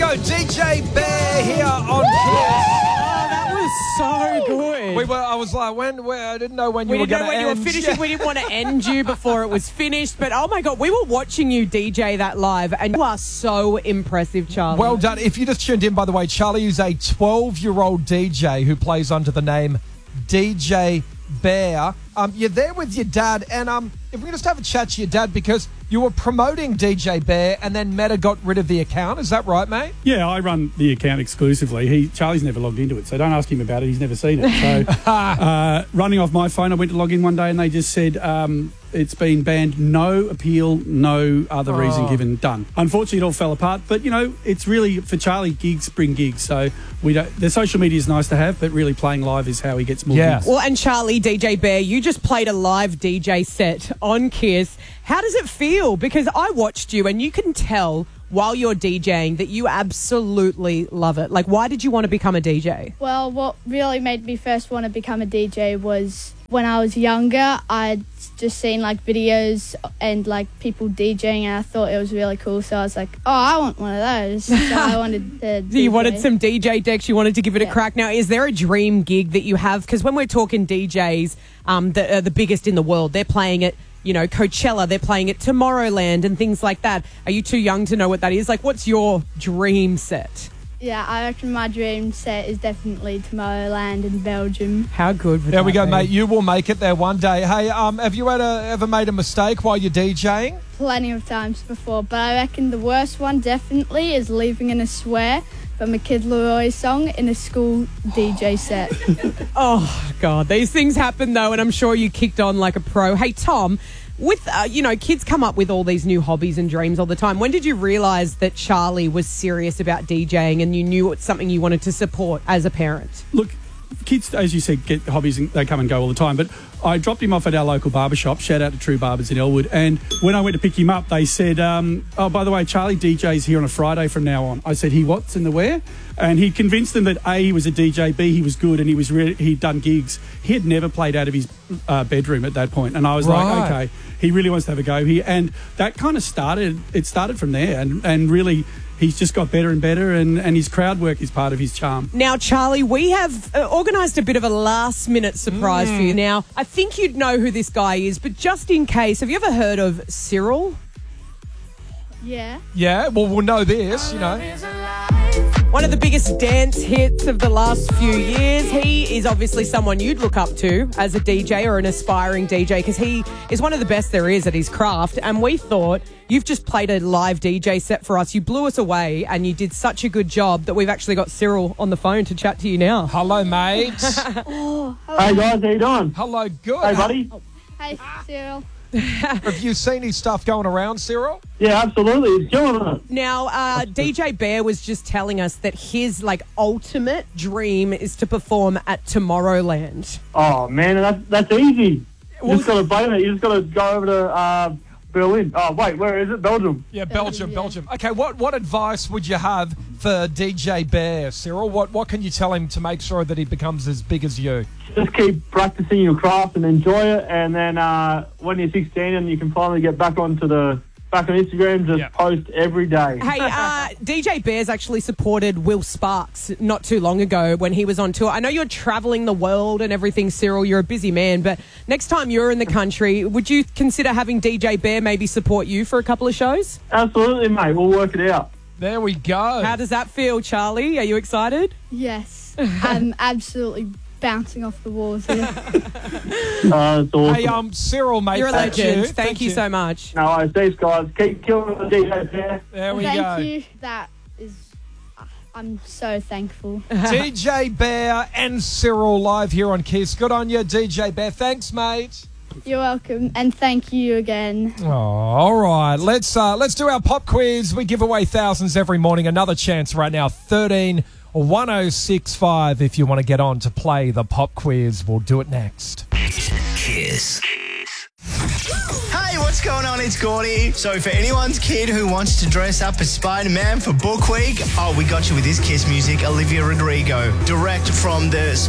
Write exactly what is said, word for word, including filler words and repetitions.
go. D J Bear here on Kiss. Oh, that was so good. We were. I was like, when? Where, I didn't know when you we were didn't going know to when end. you were finishing. Yeah. We didn't want to end you before it was finished. But oh my God, we were watching you D J that live, and you are so impressive, Charlie. Well done. If you just tuned in, by the way, Charlie is a twelve-year-old D J who plays under the name D J Bear. Um, you're there with your dad, and um, if we can just have a chat to your dad, because you were promoting D J Bear, and then Meta got rid of the account. Is that right, mate? Yeah, I run the account exclusively. He Charlie's never logged into it, so don't ask him about it. He's never seen it. So uh, running off my phone, I went to log in one day, and they just said um, it's been banned. No appeal, no other Oh. reason given. Done. Unfortunately, it all fell apart. But you know, it's really for Charlie. Gigs bring gigs. So we don't. The social media is nice to have, but really playing live is how he gets more Yeah. gigs. Well, and Charlie, D J Bear, you just played a live D J set on Kiss. How does it feel? Because I watched you, and you can tell while you're DJing that you absolutely love it. Like, why did you want to become a D J? Well, what really made me first want to become a D J was when I was younger, I'd just seen like videos and like people DJing, and I thought it was really cool. So I was like, oh, I want one of those. So I wanted to So you D J. wanted some D J decks, you wanted to give it a Yeah. crack. Now, is there a dream gig that you have? Because when we're talking D Js, um, the, uh, the biggest in the world, they're playing it, you know, Coachella, they're playing it Tomorrowland and things like that. Are you too young to know what that is? Like, what's your dream set? Yeah, I reckon my dream set is definitely Tomorrowland in Belgium. How good would There we that go, be? mate. You will make it there one day. Hey, um, have you had a, ever made a mistake while you're DJing? Plenty of times before, but I reckon the worst one definitely is leaving in a swear from a Kid Leroy song in a school D J set. Oh, God. These things happen, though, and I'm sure you kicked on like a pro. Hey, Tom, with, uh, you know, kids come up with all these new hobbies and dreams all the time. When did you realise that Charlie was serious about DJing and you knew it's something you wanted to support as a parent? Look, kids, as you said, get hobbies and they come and go all the time. But I dropped him off at our local barber shop. Shout out to True Barbers in Elwood. And when I went to pick him up, they said, um, oh, by the way, Charlie D J's here on a Friday from now on. I said, he what's in the where? And he convinced them that A, he was a D J, B, he was good, and he was re- he'd done gigs. He had never played out of his uh, bedroom at that point. And I was Right. like, okay, he really wants to have a go here. And that kind of started, it started from there. And, and really, he's just got better and better, and, and his crowd work is part of his charm. Now, Charlie, we have uh, organised a bit of a last-minute surprise for you. Now, I think you'd know who this guy is, but just in case, have you ever heard of Cyril? Yeah. Yeah, well, we'll know this, you know. One of the biggest dance hits of the last few years. He is obviously someone you'd look up to as a D J or an aspiring D J, because he is one of the best there is at his craft. And we thought, you've just played a live D J set for us. You blew us away and you did such a good job that we've actually got Cyril on the phone to chat to you now. Hello, mate. Hey guys, how you doing? Hello, good. Hey buddy. Hey, Cyril. Have you seen his stuff going around, Cyril? Yeah, absolutely. He's killing it. Now, uh, D J Bear was just telling us that his like ultimate dream is to perform at Tomorrowland. Oh man, that's that's easy. You Well, just got to blame it. You just got to go over to uh, Berlin. Oh wait, where is it? Belgium. Yeah, Belgium, yeah. Belgium. Okay, what, what advice would you have for D J Bear, Cyril? What what can you tell him to make sure that he becomes as big as you? Just keep practicing your craft and enjoy it. And then uh, when you're sixteen and you can finally get back onto the back on Instagram, just Yeah. post every day. Hey, uh, D J Bears actually supported Will Sparks not too long ago when he was on tour. I know you're travelling the world and everything, Cyril. You're a busy man, but next time you're in the country, would you consider having D J Bear maybe support you for a couple of shows? Absolutely, mate. We'll work it out. There we go. How does that feel, Charlie? Are you excited? Yes. I'm absolutely bouncing off the walls here. Uh, it's awesome. Hey, um, Cyril, mate, You're a thank legend. you. Thank, you so much. No, worries. Thanks, guys. Keep killing the D J there. There we Thank go. you. That is, I'm so thankful. D J Bear and Cyril live here on Kiss. Good on you, D J Bear. Thanks, mate. You're welcome, and thank you again. Oh, all right. Let's uh, let's do our pop quiz. We give away thousands every morning. Another chance right now. thirteen one oh six five. If you want to get on to play the pop quiz, we'll do it next. Kiss. Hey, what's going on? It's Gordy. So for anyone's kid who wants to dress up as Spider-Man for Book Week, oh, we got you with this Kiss music, Olivia Rodrigo. Direct from the